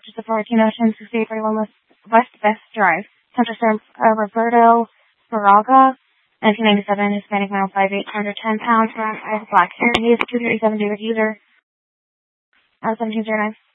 just the 14 6841 West Best Drive. Central Sir Roberto Baraga, 1997, Hispanic male, 5'8", 110 pounds, brown eyes, black hair. He is a 237 David user. 1709.